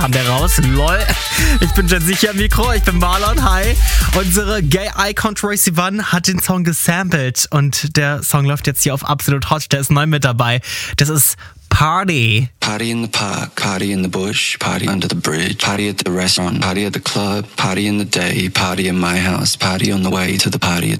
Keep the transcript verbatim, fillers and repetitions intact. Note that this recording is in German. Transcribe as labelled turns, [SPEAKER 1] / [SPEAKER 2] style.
[SPEAKER 1] Kam der raus? Lol. Ich bin Gen Z hier am Mikro, ich bin Marlon, hi. Unsere Gay Icon Troye Sivan hat den Song gesampelt und der Song läuft jetzt hier auf Absolut Hot, der ist neu mit dabei. Das ist Party.
[SPEAKER 2] Party in the park, party in the bush, party under the bridge, party at the restaurant, party at the club, party in the day, party in my house, party on the way to the party.